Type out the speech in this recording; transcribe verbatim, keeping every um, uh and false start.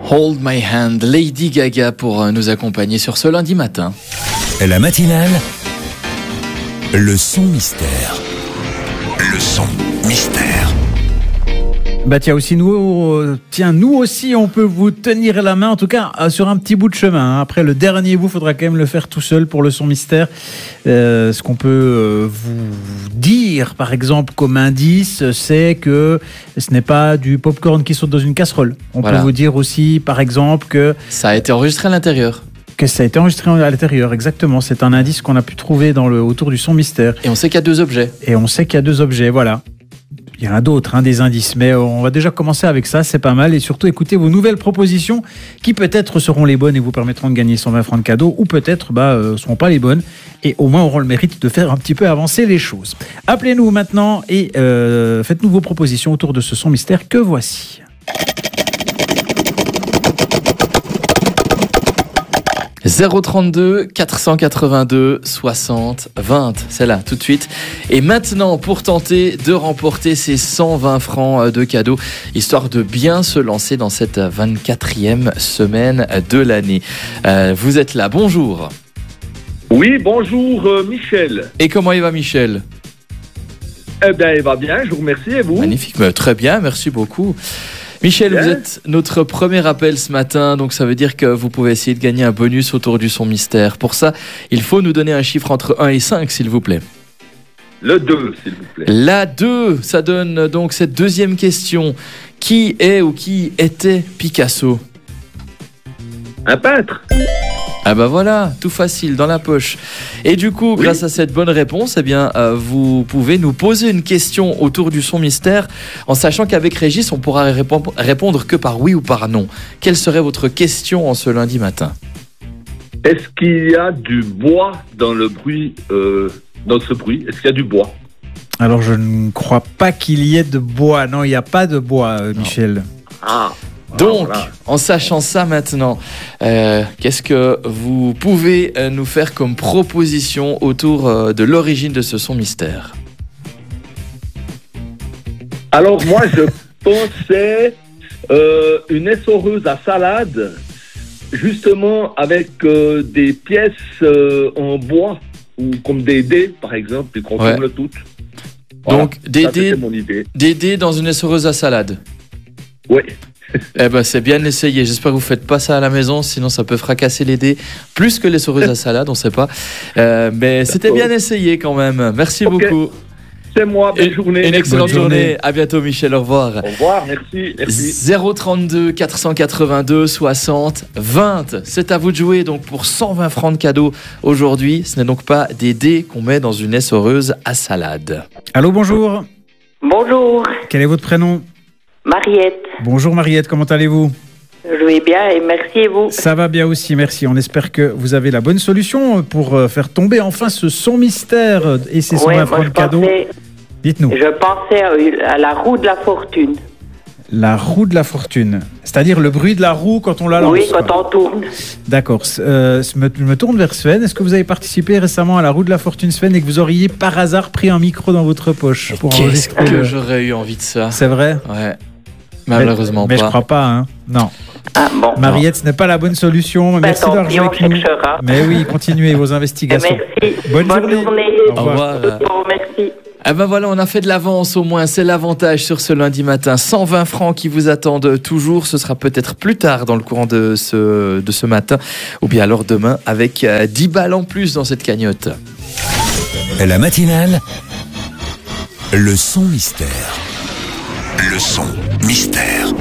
Hold My Hand, Lady Gaga pour nous accompagner sur ce lundi matin. La matinale, le son mystère. Le son mystère. Bah tiens aussi nous, euh, tiens nous aussi on peut vous tenir la main en tout cas euh, sur un petit bout de chemin. Hein. Après le dernier bout, faudra quand même le faire tout seul pour le son mystère. Euh, ce qu'on peut euh, vous dire par exemple comme indice, c'est que ce n'est pas du popcorn qui saute dans une casserole. On voilà. peut vous dire aussi par exemple que ça a été enregistré à l'intérieur. Que ça a été enregistré à l'intérieur, exactement. C'est un indice qu'on a pu trouver dans le autour du son mystère. Et on sait qu'il y a deux objets. Et on sait qu'il y a deux objets, voilà. Il y en a d'autres, hein, des indices, mais on va déjà commencer avec ça, c'est pas mal. Et surtout, écoutez vos nouvelles propositions qui peut-être seront les bonnes et vous permettront de gagner cent vingt francs de cadeaux, ou peut-être bah, euh, seront pas les bonnes et au moins auront le mérite de faire un petit peu avancer les choses. Appelez-nous maintenant et euh, faites-nous vos propositions autour de ce son mystère que voici. zéro trente-deux quatre cent quatre-vingt-deux soixante vingt, c'est là tout de suite. Et maintenant, pour tenter de remporter ces cent vingt francs de cadeaux, histoire de bien se lancer dans cette vingt-quatrième semaine de l'année. Euh, vous êtes là, bonjour. Oui, bonjour euh, Michel. Et comment il va Michel ? Eh bien, il va bien, je vous remercie, et vous ? Magnifique, mais très bien, merci beaucoup. Michel, bien. Vous êtes notre premier appel ce matin, donc ça veut dire que vous pouvez essayer de gagner un bonus autour du son mystère. Pour ça, il faut nous donner un chiffre entre un et cinq, s'il vous plaît. Le deux, s'il vous plaît. La deux, ça donne donc cette deuxième question. Qui est ou qui était Picasso ? Un peintre. Ah bah voilà, tout facile, dans la poche. Et du coup, oui. grâce à cette bonne réponse, eh bien, euh, vous pouvez nous poser une question autour du son mystère, en sachant qu'avec Régis, on pourra répondre, répondre que par oui ou par non. Quelle serait votre question en ce lundi matin ? Est-ce qu'il y a du bois dans le bruit, euh, dans ce bruit ? Est-ce qu'il y a du bois ? Alors, je ne crois pas qu'il y ait de bois. Non, il n'y a pas de bois, euh, Michel. Ah. Donc, voilà. En sachant ça maintenant, euh, qu'est-ce que vous pouvez euh, nous faire comme proposition autour euh, de l'origine de ce son mystère ? Alors moi, je pensais euh, une essoreuse à salade, justement avec euh, des pièces euh, en bois, ou comme des dés par exemple, et qu'on ouais. tourne toutes. Voilà. Donc, des ça, dés, mon idée. des dés dans une essoreuse à salade. Oui. Eh ben c'est bien essayé. J'espère que vous faites pas ça à la maison, sinon ça peut fracasser les dés plus que les essoreuse à salade, on sait pas. Euh, mais c'était bien essayé quand même. Merci okay. beaucoup. C'est moi. Bonne journée. Une excellente bonne journée. journée. À bientôt Michel. Au revoir. Au revoir. Merci. merci. zéro trente-deux quatre cent quatre-vingt-deux soixante vingt. C'est à vous de jouer donc pour cent vingt francs de cadeaux aujourd'hui. Ce n'est donc pas des dés qu'on met dans une essoreuse à salade. Allô, bonjour. Bonjour. Quel est votre prénom ? Mariette. Bonjour Mariette, comment allez-vous ? Je vais bien et merci et vous ? Ça va bien aussi, merci. On espère que vous avez la bonne solution pour faire tomber enfin ce son mystère et ces cent vingt francs de cadeaux. Dites-nous. Je pensais à la roue de la fortune. La roue de la fortune, c'est-à-dire le bruit de la roue quand on la lance. Oui, quand quoi. on tourne. D'accord. Euh, je me tourne vers Sven. Est-ce que vous avez participé récemment à la roue de la fortune, Sven, et que vous auriez par hasard pris un micro dans votre poche pour Qu'est-ce enregistrer que le... j'aurais eu envie de ça. C'est vrai ? Ouais. Malheureusement mais, pas. Mais je crois pas, hein. Non. Ah, bon, Mariette, ce n'est pas la bonne solution. Ben Merci d'avoir joué avec nous. Mais oui, continuez vos investigations. Merci. Bonne, Bonne journée. journée. Au revoir. Au revoir. Bon, merci. Ah ben voilà, on a fait de l'avance au moins, c'est l'avantage sur ce lundi matin. cent vingt francs qui vous attendent toujours, ce sera peut-être plus tard dans le courant de ce, de ce matin, ou bien alors demain avec dix balles en plus dans cette cagnotte. La matinale, le son mystère. Le son mystère.